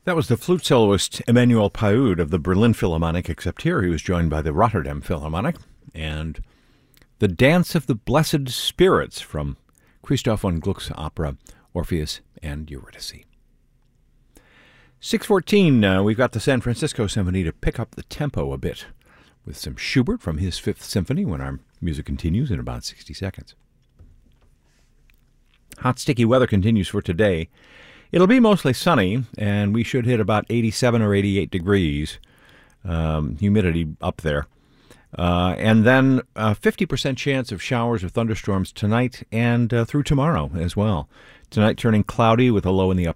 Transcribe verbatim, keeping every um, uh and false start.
That was the flute soloist Emmanuel Paoud of the Berlin Philharmonic, except here he was joined by the Rotterdam Philharmonic, and The Dance of the Blessed Spirits from Christoph von Gluck's opera Orpheus and Eurydice. six fourteen, uh, we've got the San Francisco Symphony to pick up the tempo a bit with some Schubert from his Fifth Symphony when our music continues in about sixty seconds. Hot, sticky weather continues for today. It'll be mostly sunny, and we should hit about eighty-seven or eighty-eight degrees, um, humidity up there. Uh, and then a fifty percent chance of showers or thunderstorms tonight and uh, through tomorrow as well. Tonight turning cloudy with a low in the upper